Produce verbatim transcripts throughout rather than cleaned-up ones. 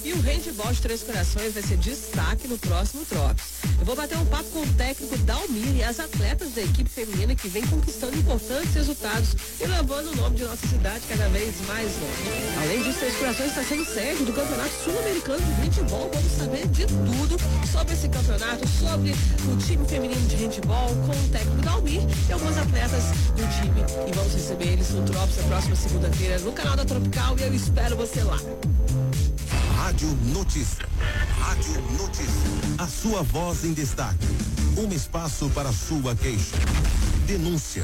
E o handebol de Três Corações vai ser destaque no próximo Trops. Eu vou bater um papo com o técnico Dalmir e as atletas da equipe feminina que vem conquistando importantes resultados e levando o nome de nossa cidade cada vez mais longe. Além disso, Três Corações está sendo sede do Campeonato Sul-Americano de Handebol. Vamos saber de tudo sobre esse campeonato, sobre o time feminino de handebol com o técnico Dalmir e alguns atletas do time. E vamos receber eles no Trops na próxima segunda-feira no canal da Tropical e eu espero você lá. Rádio Notícia. Rádio Notícia. A sua voz em destaque. Um espaço para sua queixa, denúncia,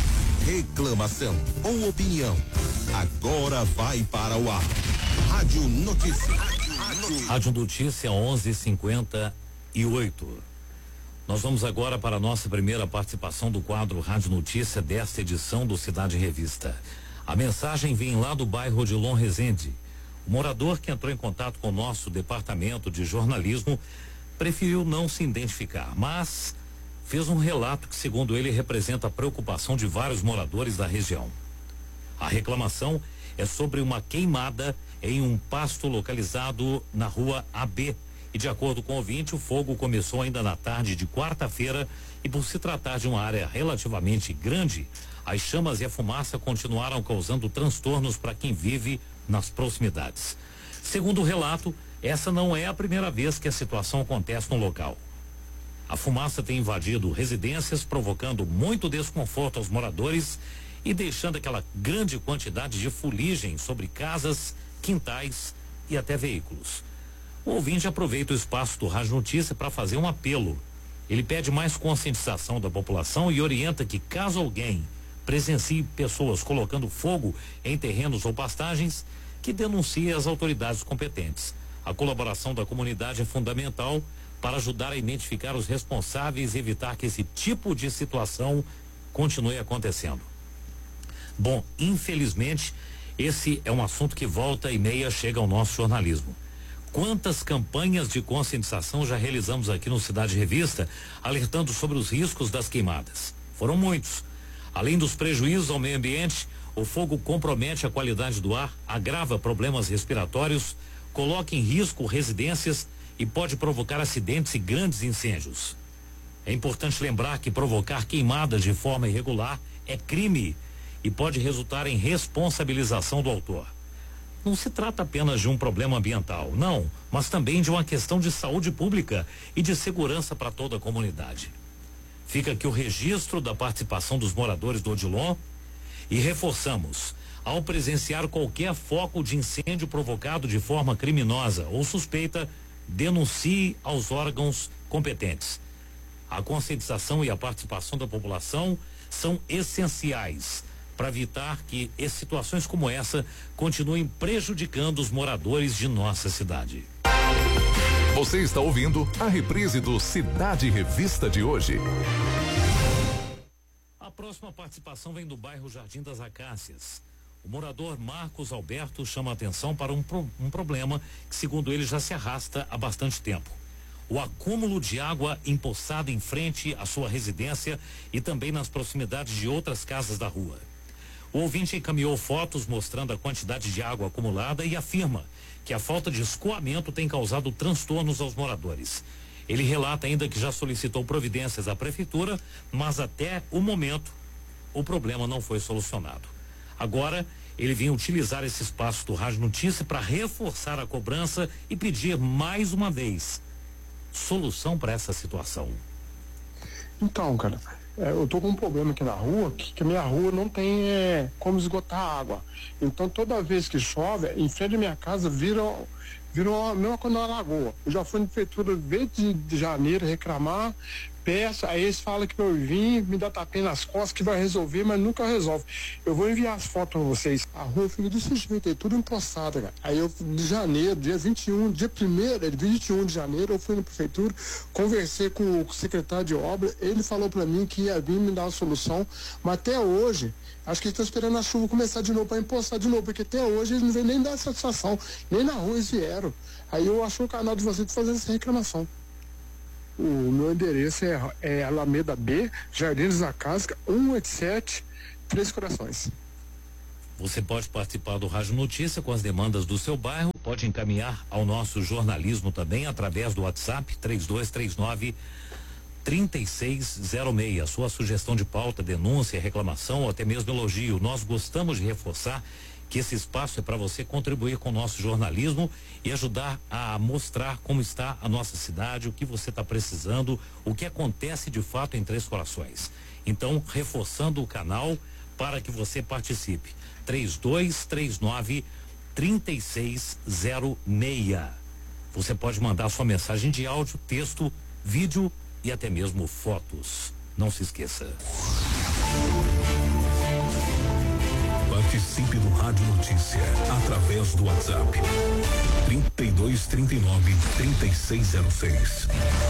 reclamação ou opinião. Agora vai para o ar. Rádio Notícia. Rádio Notícia onze e cinquenta e oito. Nós vamos agora para a nossa primeira participação do quadro Rádio Notícia desta edição do Cidade Revista. A mensagem vem lá do bairro Odilon Rezende. O morador que entrou em contato com o nosso departamento de jornalismo preferiu não se identificar, mas fez um relato que, segundo ele, representa a preocupação de vários moradores da região. A reclamação é sobre uma queimada em um pasto localizado na rua A B. E de acordo com o ouvinte, o fogo começou ainda na tarde de quarta-feira e, por se tratar de uma área relativamente grande, as chamas e a fumaça continuaram causando transtornos para quem vive nas proximidades. Segundo o relato, essa não é a primeira vez que a situação acontece no local. A fumaça tem invadido residências, provocando muito desconforto aos moradores e deixando aquela grande quantidade de fuligem sobre casas, quintais e até veículos. O ouvinte aproveita o espaço do Rádio Notícia para fazer um apelo. Ele pede mais conscientização da população e orienta que, caso alguém presencie pessoas colocando fogo em terrenos ou pastagens, que denuncie as autoridades competentes. A colaboração da comunidade é fundamental para ajudar a identificar os responsáveis e evitar que esse tipo de situação continue acontecendo. Bom, infelizmente, esse é um assunto que volta e meia chega ao nosso jornalismo. Quantas campanhas de conscientização já realizamos aqui no Cidade Revista, alertando sobre os riscos das queimadas? Foram muitos. Além dos prejuízos ao meio ambiente, o fogo compromete a qualidade do ar, agrava problemas respiratórios, coloca em risco residências e pode provocar acidentes e grandes incêndios. É importante lembrar que provocar queimadas de forma irregular é crime e pode resultar em responsabilização do autor. Não se trata apenas de um problema ambiental, não, mas também de uma questão de saúde pública e de segurança para toda a comunidade. Fica aqui o registro da participação dos moradores do Odilon e reforçamos: ao presenciar qualquer foco de incêndio provocado de forma criminosa ou suspeita, denuncie aos órgãos competentes. A conscientização e a participação da população são essenciais para evitar que situações como essa continuem prejudicando os moradores de nossa cidade. Você está ouvindo a reprise do Cidade Revista de hoje. A próxima participação vem do bairro Jardim das Acácias. O morador Marcos Alberto chama a atenção para um, pro, um problema que, segundo ele, já se arrasta há bastante tempo. O acúmulo de água empoçada em frente à sua residência e também nas proximidades de outras casas da rua. O ouvinte encaminhou fotos mostrando a quantidade de água acumulada e afirma que a falta de escoamento tem causado transtornos aos moradores. Ele relata ainda que já solicitou providências à prefeitura, mas até o momento o problema não foi solucionado. Agora, ele vem utilizar esse espaço do Rádio Notícia para reforçar a cobrança e pedir mais uma vez solução para essa situação. Então, cara, é, eu tô com um problema aqui na rua, que, que a minha rua não tem é, como esgotar água. Então, toda vez que chove, em frente da minha casa vira, vira uma, mesma coisa na lagoa. Eu já fui na prefeitura desde de janeiro reclamar, peço, aí eles falam que eu vim, me dá tapinha nas costas, que vai resolver, mas nunca resolve. Eu vou enviar as fotos pra vocês. A rua fica desse jeito aí, tudo empoçada, cara. Aí eu, de janeiro, dia vinte e um, dia primeiro, vinte e um de janeiro, eu fui na prefeitura, conversei com o secretário de obra, ele falou pra mim que ia vir me dar uma solução, mas até hoje, acho que eles estão esperando a chuva começar de novo pra empoçar de novo, porque até hoje eles não vêm nem dar satisfação, nem na rua eles vieram. Aí eu acho o canal de vocês fazendo essa reclamação. O meu endereço é, é Alameda B, Jardim das Acácias, cento e oitenta e sete, Três Corações. Você pode participar do Rádio Notícia com as demandas do seu bairro, pode encaminhar ao nosso jornalismo também através do WhatsApp três dois três nove trinta e seis zero seis. Sua sugestão de pauta, denúncia, reclamação ou até mesmo elogio. Nós gostamos de reforçar que esse espaço é para você contribuir com o nosso jornalismo e ajudar a mostrar como está a nossa cidade, o que você está precisando, o que acontece de fato em Três Corações. Então, reforçando o canal para que você participe. três dois três nove trinta e seis zero seis. Você pode mandar sua mensagem de áudio, texto, vídeo e até mesmo fotos. Não se esqueça. Participe do Rádio Notícia através do WhatsApp trinta e dois trinta e nove trinta e seis zero seis.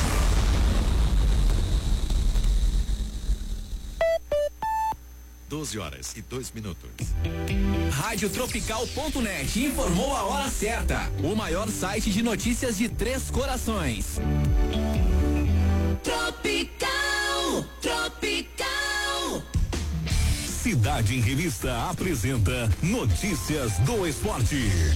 doze horas e dois minutos. Rádio Tropical ponto net informou a hora certa. O maior site de notícias de Três Corações. Tropical, Tropical. Cidade em Revista apresenta Notícias do Esporte.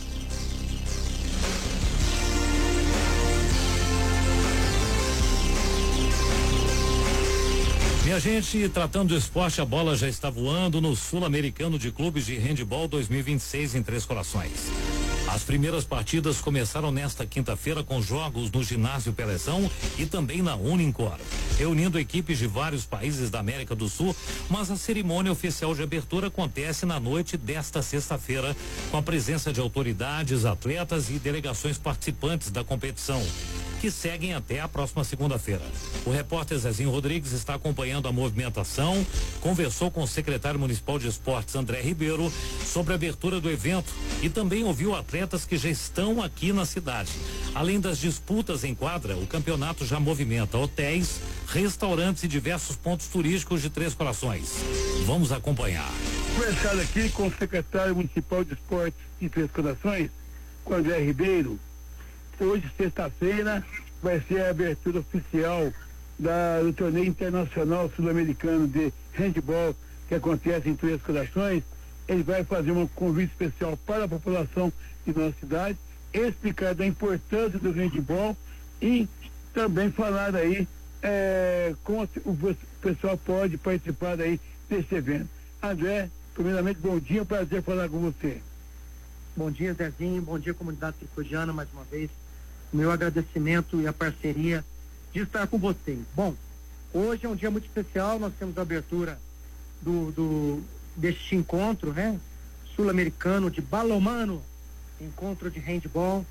Minha gente, tratando do esporte, a bola já está voando no Sul-Americano de Clubes de Handebol dois mil e vinte e seis em Três Corações. As primeiras partidas começaram nesta quinta-feira com jogos no Ginásio Pelezão e também na Unincor, reunindo equipes de vários países da América do Sul, mas a cerimônia oficial de abertura acontece na noite desta sexta-feira, com a presença de autoridades, atletas e delegações participantes da competição, que seguem até a próxima segunda-feira. O repórter Zezinho Rodrigues está acompanhando a movimentação, conversou com o secretário municipal de esportes André Ribeiro sobre a abertura do evento e também ouviu atletas que já estão aqui na cidade. Além das disputas em quadra, o campeonato já movimenta hotéis, restaurantes e diversos pontos turísticos de Três Corações. Vamos acompanhar. Conversado aqui com o secretário municipal de esportes de Três Corações, com o André Ribeiro. Hoje, sexta-feira, vai ser a abertura oficial da, do torneio internacional sul-americano de handebol que acontece em Três Corações. Ele vai fazer um convite especial para a população de nossa cidade, explicar da importância do handebol e também falar aí é, como o pessoal pode participar aí desse evento. André, primeiramente, bom dia, prazer falar com você. Bom dia, Zezinho, bom dia, comunidade tricodiana, mais uma vez. Meu agradecimento e a parceria de estar com vocês. Bom, hoje é um dia muito especial, nós temos a abertura do, do deste encontro, né? Sul-americano de balonmano, encontro de handball,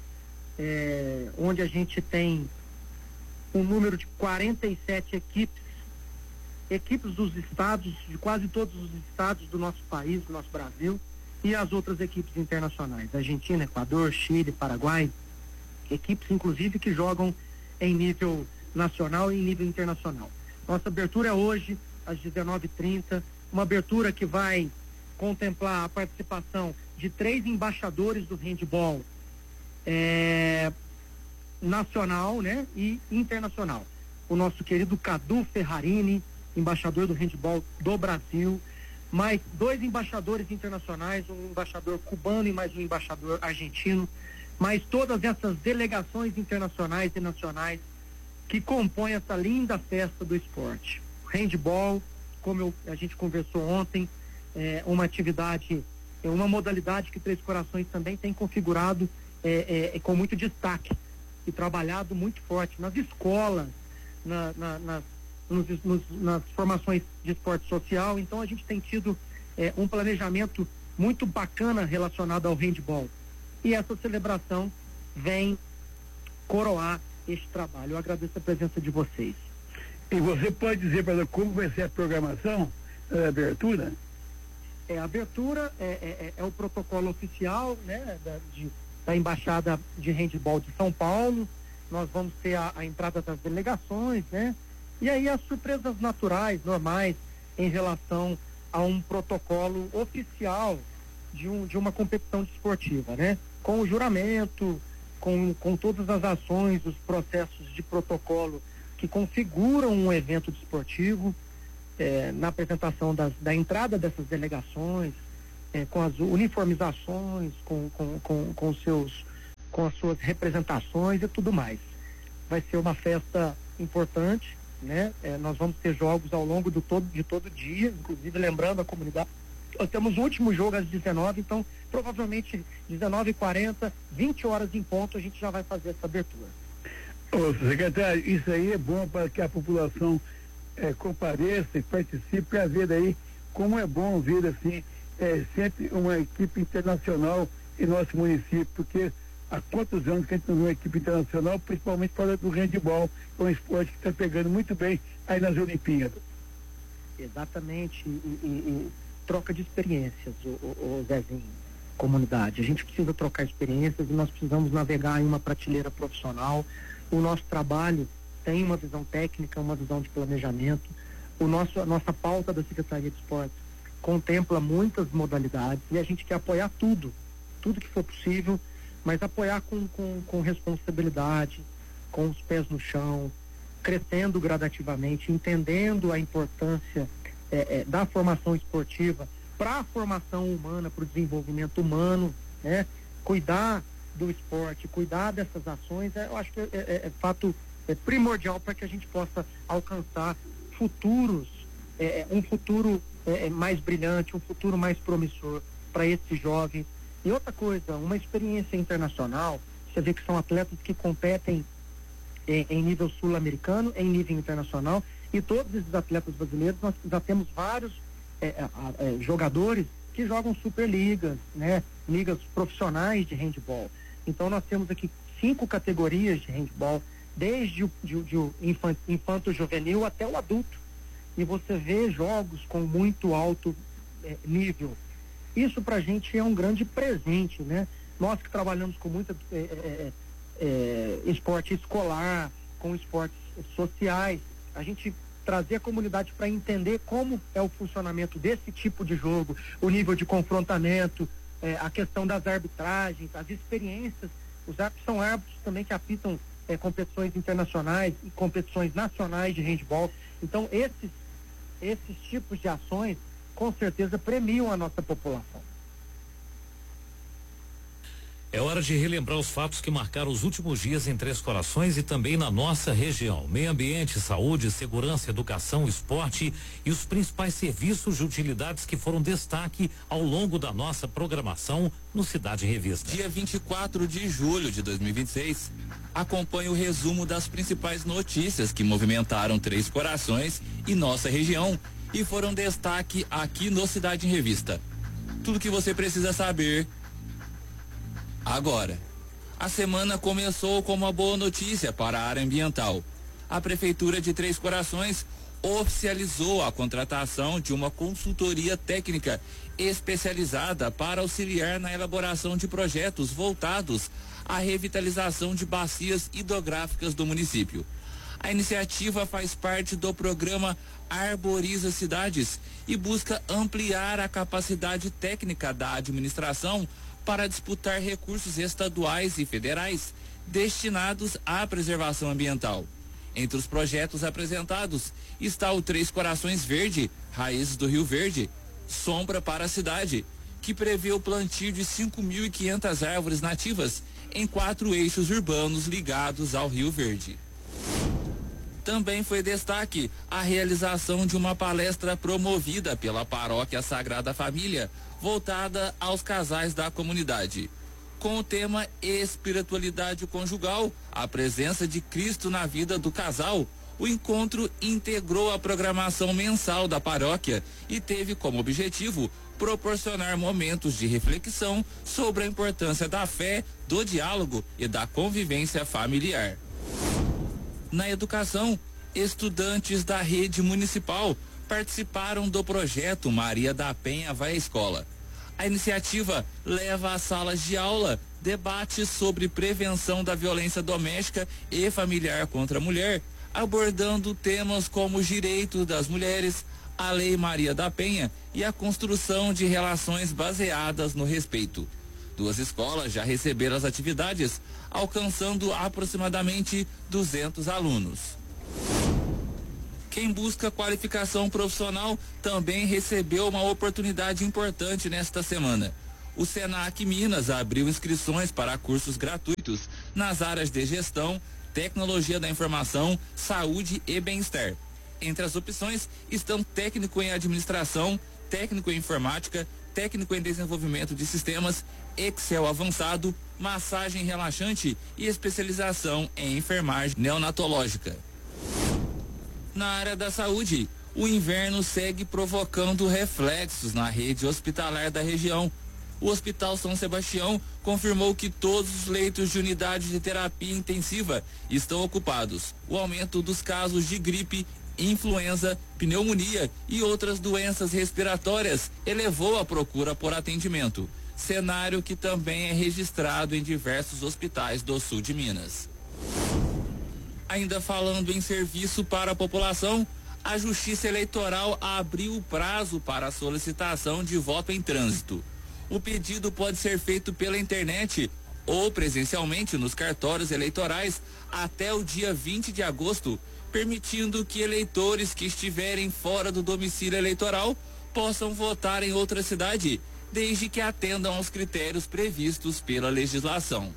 é, onde a gente tem um número de quarenta e sete equipes, equipes dos estados, de quase todos os estados do nosso país, do nosso Brasil, e as outras equipes internacionais, Argentina, Equador, Chile, Paraguai, equipes inclusive que jogam em nível nacional e em nível internacional. Nossa abertura é hoje, às dezenove e trinta, uma abertura que vai contemplar a participação de três embaixadores do handball é, nacional, né, e internacional. O nosso querido Cadu Ferrarini, embaixador do handball do Brasil, mais dois embaixadores internacionais, um embaixador cubano e mais um embaixador argentino, mais todas essas delegações internacionais e nacionais que compõem essa linda festa do esporte. Handball, como eu, a gente conversou ontem, é uma atividade, é uma modalidade que Três Corações também tem configurado é, é, com muito destaque e trabalhado muito forte nas escolas, na, na, na, nos, nos, nas formações de esporte social. Então a gente tem tido é, um planejamento muito bacana relacionado ao handball. E essa celebração vem coroar este trabalho. Eu agradeço a presença de vocês. E você pode dizer para nós como vai ser a programação da abertura? É, a abertura é, é, é o protocolo oficial, né, da, de, da Embaixada de Handebol de São Paulo. Nós vamos ter a, a entrada das delegações, né? E aí as surpresas naturais, normais, em relação a um protocolo oficial de, um, de uma competição desportiva, né? Com o juramento, com, com todas as ações, os processos de protocolo que configuram um evento desportivo, é, na apresentação das, da entrada dessas delegações, é, com as uniformizações, com, com, com, com, seus, com as suas representações e tudo mais. Vai ser uma festa importante, né? É, nós vamos ter jogos ao longo do todo, de todo dia, inclusive lembrando a comunidade. Nós temos o último jogo às dezenove, então provavelmente dezenove e quarenta, vinte horas em ponto, a gente já vai fazer essa abertura. Ô, secretário, isso aí é bom para que a população é, compareça e participe, para ver daí como é bom ver assim, é, sempre uma equipe internacional em nosso município, porque há quantos anos que a gente não vê uma equipe internacional, principalmente fora do handebol, que é um esporte que está pegando muito bem aí nas Olimpíadas. Exatamente, e, e, e troca de experiências, o, o, o Zezinho, comunidade. A gente precisa trocar experiências e nós precisamos navegar em uma prateleira profissional. O nosso trabalho tem uma visão técnica, uma visão de planejamento. O nosso, a nossa pauta da Secretaria de Esportes contempla muitas modalidades e a gente quer apoiar tudo, tudo que for possível, mas apoiar com, com, com responsabilidade, com os pés no chão, crescendo gradativamente, entendendo a importância é, é, da formação esportiva para a formação humana, para o desenvolvimento humano, né? Cuidar do esporte, cuidar dessas ações, é, eu acho que é, é, é fato é primordial para que a gente possa alcançar futuros, é, um futuro é, mais brilhante, um futuro mais promissor para esses jovens. E outra coisa, uma experiência internacional, você vê que são atletas que competem em, em nível sul-americano, em nível internacional, e todos esses atletas brasileiros, nós já temos vários é, é, jogadores que jogam superligas, né, ligas profissionais de handebol. Então nós temos aqui cinco categorias de handebol, desde o de, de, de infant, infanto-juvenil até o adulto. E você vê jogos com muito alto é, nível. Isso pra gente é um grande presente, né? Nós que trabalhamos com muito é, é, é, esporte escolar, com esportes sociais, a gente trazer a comunidade para entender como é o funcionamento desse tipo de jogo, o nível de confrontamento, é, a questão das arbitragens, as experiências. Os árbitros são árbitros também que apitam é, competições internacionais e competições nacionais de handebol. Então esses, esses tipos de ações com certeza premiam a nossa população. É hora de relembrar os fatos que marcaram os últimos dias em Três Corações e também na nossa região. Meio ambiente, saúde, segurança, educação, esporte e os principais serviços de utilidades que foram destaque ao longo da nossa programação no Cidade Revista. Dia vinte e quatro de julho de dois mil e vinte e seis. Acompanhe o resumo das principais notícias que movimentaram Três Corações e nossa região e foram destaque aqui no Cidade em Revista. Tudo que você precisa saber agora. A semana começou com uma boa notícia para a área ambiental. A Prefeitura de Três Corações oficializou a contratação de uma consultoria técnica especializada para auxiliar na elaboração de projetos voltados à revitalização de bacias hidrográficas do município. A iniciativa faz parte do programa Arboriza Cidades e busca ampliar a capacidade técnica da administração para disputar recursos estaduais e federais destinados à preservação ambiental. Entre os projetos apresentados está o Três Corações Verde, Raízes do Rio Verde, Sombra para a Cidade, que prevê o plantio de cinco mil e quinhentas árvores nativas em quatro eixos urbanos ligados ao Rio Verde. Também foi destaque a realização de uma palestra promovida pela Paróquia Sagrada Família, voltada aos casais da comunidade. Com o tema Espiritualidade Conjugal, a presença de Cristo na vida do casal, o encontro integrou a programação mensal da paróquia e teve como objetivo proporcionar momentos de reflexão sobre a importância da fé, do diálogo e da convivência familiar. Na educação, estudantes da rede municipal participaram do projeto Maria da Penha Vai à Escola. A iniciativa leva às salas de aula debates sobre prevenção da violência doméstica e familiar contra a mulher, abordando temas como os direitos das mulheres, a Lei Maria da Penha e a construção de relações baseadas no respeito. Duas escolas já receberam as atividades, alcançando aproximadamente duzentos alunos. Quem busca qualificação profissional também recebeu uma oportunidade importante nesta semana. O Senac Minas abriu inscrições para cursos gratuitos nas áreas de gestão, tecnologia da informação, saúde e bem-estar. Entre as opções estão técnico em administração, técnico em informática, técnico em desenvolvimento de sistemas, Excel avançado, massagem relaxante e especialização em enfermagem neonatológica. Na área da saúde, o inverno segue provocando reflexos na rede hospitalar da região. O Hospital São Sebastião confirmou que todos os leitos de unidade de terapia intensiva estão ocupados. O aumento dos casos de gripe, influenza, pneumonia e outras doenças respiratórias elevou a procura por atendimento, cenário que também é registrado em diversos hospitais do sul de Minas. Ainda falando em serviço para a população, a Justiça Eleitoral abriu o prazo para a solicitação de voto em trânsito. O pedido pode ser feito pela internet ou presencialmente nos cartórios eleitorais até o dia vinte de agosto, permitindo que eleitores que estiverem fora do domicílio eleitoral possam votar em outra cidade, desde que atendam aos critérios previstos pela legislação.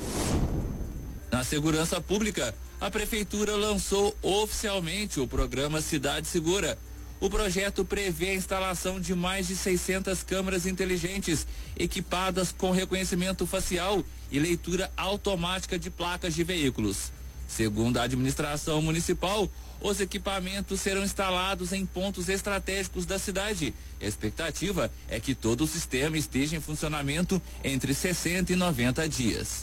Na segurança pública, a Prefeitura lançou oficialmente o programa Cidade Segura. O projeto prevê a instalação de mais de seiscentas câmeras inteligentes equipadas com reconhecimento facial e leitura automática de placas de veículos. Segundo a administração municipal, os equipamentos serão instalados em pontos estratégicos da cidade. A expectativa é que todo o sistema esteja em funcionamento entre sessenta e noventa dias.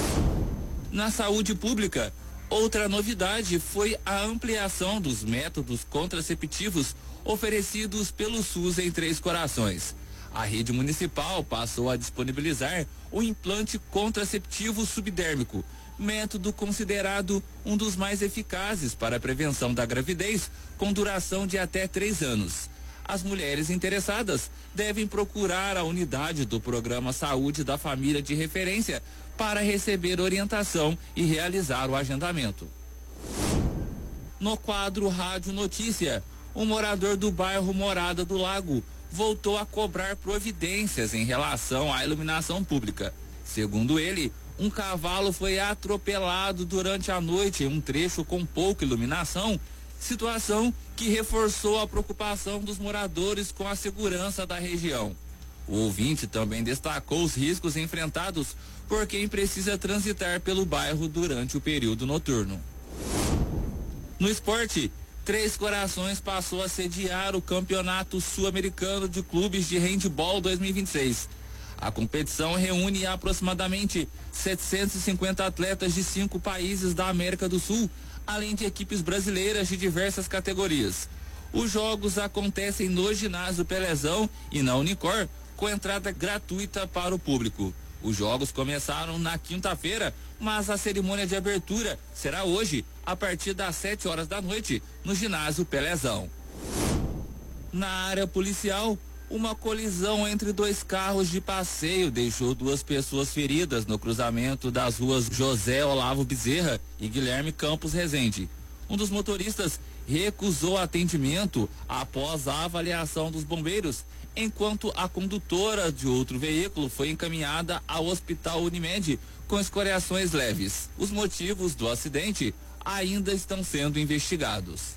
Na saúde pública, outra novidade foi a ampliação dos métodos contraceptivos oferecidos pelo SUS em Três Corações. A rede municipal passou a disponibilizar o implante contraceptivo subdérmico, método considerado um dos mais eficazes para a prevenção da gravidez, com duração de até três anos. As mulheres interessadas devem procurar a unidade do Programa Saúde da Família de referência para receber orientação e realizar o agendamento. No quadro Rádio Notícia, um morador do bairro Morada do Lago voltou a cobrar providências em relação à iluminação pública. Segundo ele, um cavalo foi atropelado durante a noite em um trecho com pouca iluminação, situação que reforçou a preocupação dos moradores com a segurança da região. O ouvinte também destacou os riscos enfrentados por quem precisa transitar pelo bairro durante o período noturno. No esporte, Três Corações passou a sediar o Campeonato Sul-Americano de Clubes de Handebol dois mil e vinte e seis. A competição reúne aproximadamente setecentos e cinquenta atletas de cinco países da América do Sul, além de equipes brasileiras de diversas categorias. Os jogos acontecem no ginásio Pelezão e na Unicor, com entrada gratuita para o público. Os jogos começaram na quinta-feira, mas a cerimônia de abertura será hoje, a partir das sete horas da noite, no ginásio Pelezão. Na área policial, uma colisão entre dois carros de passeio deixou duas pessoas feridas no cruzamento das ruas José Olavo Bezerra e Guilherme Campos Rezende. Um dos motoristas recusou atendimento após a avaliação dos bombeiros, enquanto a condutora de outro veículo foi encaminhada ao Hospital Unimed com escoriações leves. Os motivos do acidente ainda estão sendo investigados.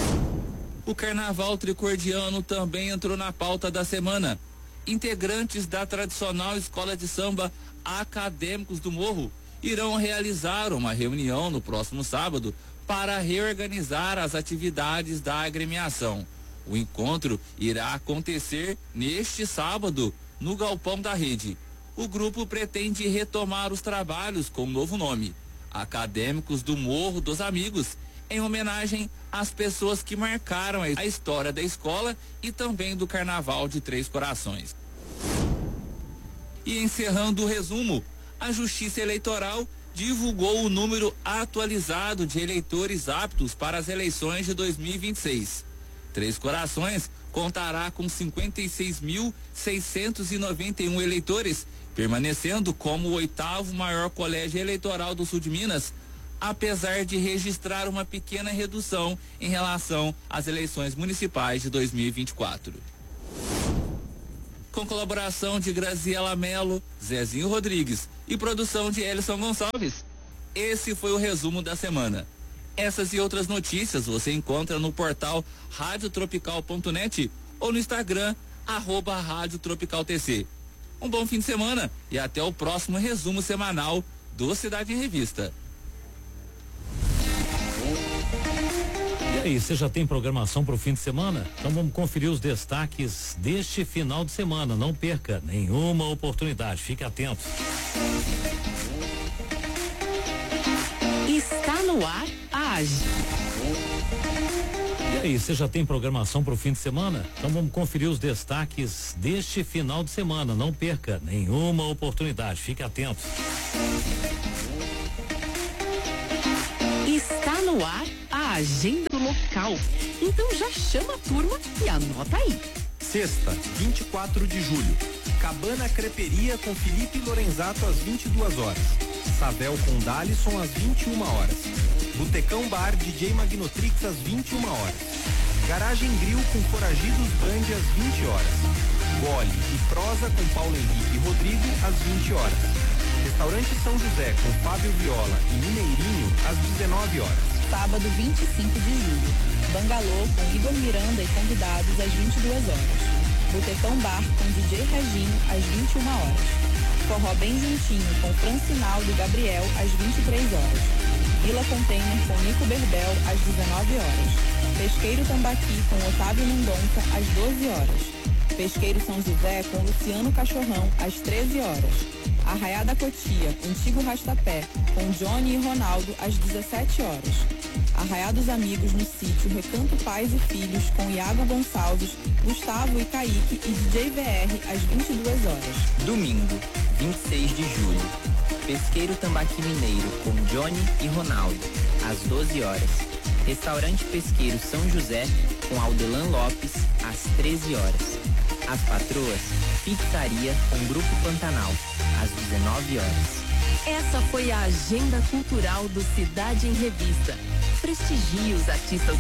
O Carnaval Tricordiano também entrou na pauta da semana. Integrantes da tradicional escola de samba Acadêmicos do Morro irão realizar uma reunião no próximo sábado para reorganizar as atividades da agremiação. O encontro irá acontecer neste sábado no Galpão da Rede. O grupo pretende retomar os trabalhos com um novo nome, Acadêmicos do Morro dos Amigos, em homenagem às pessoas que marcaram a história da escola e também do Carnaval de Três Corações. E encerrando o resumo, a Justiça Eleitoral divulgou o número atualizado de eleitores aptos para as eleições de dois mil e vinte e seis. Três Corações contará com cinquenta e seis mil seiscentos e noventa e um eleitores, permanecendo como o oitavo maior colégio eleitoral do sul de Minas, apesar de registrar uma pequena redução em relação às eleições municipais de dois mil e vinte e quatro. Com colaboração de Graziela Mello, Zezinho Rodrigues e produção de Elison Gonçalves. Esse foi o resumo da semana. Essas e outras notícias você encontra no portal rádio tropical ponto net ou no Instagram, arroba Rádio Tropical T C. Um bom fim de semana e até o próximo resumo semanal do Cidade em Revista. E aí, você já tem programação para o fim de semana? Então vamos conferir os destaques deste final de semana. Não perca nenhuma oportunidade. Fique atento. Está no ar a Age. E aí, você já tem programação para o fim de semana? Então vamos conferir os destaques deste final de semana. Não perca nenhuma oportunidade. Fique atento. Está no ar a agenda do local. Então já chama a turma e anota aí. Sexta, vinte e quatro de julho. Cabana Creperia com Felipe Lorenzato às vinte e duas horas. Savel com Dalisson às vinte e uma horas. Botecão Bar D J Magnotrix às vinte e uma horas. Garagem Grill com Foragidos Band às vinte horas. Gole e Prosa com Paulo Henrique e Rodrigo às vinte horas. Restaurante São José com Fábio Viola e Mineirinho às dezenove horas. Sábado vinte e cinco de julho. Bangalô com Igor Miranda e convidados às vinte e duas horas. Botecão Bar com D J Reginho às vinte e uma horas. Forró Bem Juntinho com Francinaldo e Gabriel às vinte e três horas. Vila Container com Nico Berbel às dezenove horas. Pesqueiro Tambaqui com Otávio Mendonça às doze horas. Pesqueiro São José com Luciano Cachorrão às treze horas. Arraiá da Cotia, Antigo Rastapé, com Johnny e Ronaldo às dezessete horas. Arraiá dos Amigos no sítio Recanto Pais e Filhos, com Iago Gonçalves, Gustavo e Kaique e D J V R às vinte e duas horas. Domingo, vinte e seis de julho. Pesqueiro Tambaqui Mineiro, com Johnny e Ronaldo, às doze horas. Restaurante Pesqueiro São José, com Aldelan Lopes, às treze horas. As Patroas, Pizzaria com Grupo Pantanal, às dezenove horas. Essa foi a agenda cultural do Cidade em Revista. Prestigie os artistas